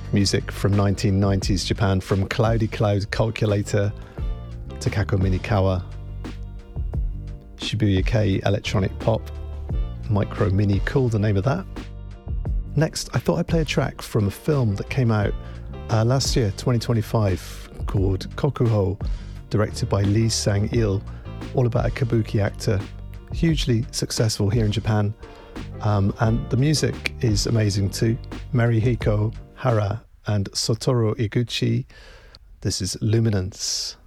music from 1990s Japan, from Cloudy Cloud Calculator to Kako Minikawa, Shibuya Kei electronic pop, Micro Mini Cool, the name of that. Next, I thought I'd play a track from a film that came out last year, 2025, called Kokuho, directed by Lee Sang-il, all about a kabuki actor, hugely successful here in Japan. And the music is amazing too. Marihiko Hara and Sotoro Iguchi. This is Luminance.